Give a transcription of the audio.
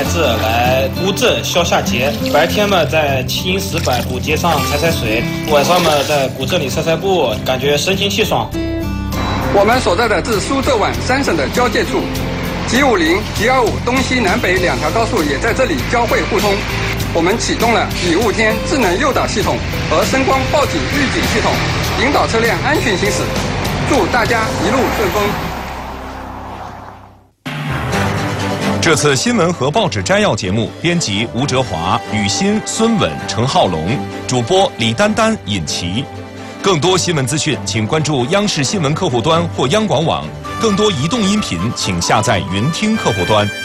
孩子来乌镇消夏节。白天嘛，在青石板古街上踩踩水，晚上嘛，在古镇里散散步，感觉神清气爽。 我们所在的是苏浙皖3省的交界处，G50、G25东西南北2条高速也在这里交汇互通。我们启动了以雾天智能诱导系统和声光报警预警系统，引导车辆安全行驶。祝大家一路顺风。 这次新闻和报纸摘要节目，编辑吴哲华、雨欣、孙稳、程浩龙，主播李丹丹、尹奇。更多新闻资讯，请关注央视新闻客户端或央广网。更多移动音频，请下载云听客户端。